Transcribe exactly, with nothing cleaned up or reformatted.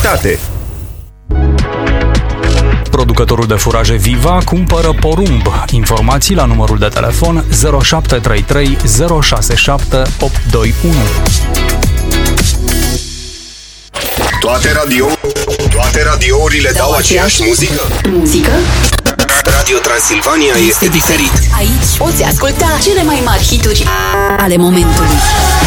calitate. Producătorul de furaje Viva cumpără porumb. Informații la numărul de telefon zero șapte trei trei zero șase șapte opt doi unu. Toate radio, toate radiourile dau aceeași muzică? Muzică? Radio Transilvania este diferit. Aici poți asculta cele mai mari hituri ale momentului.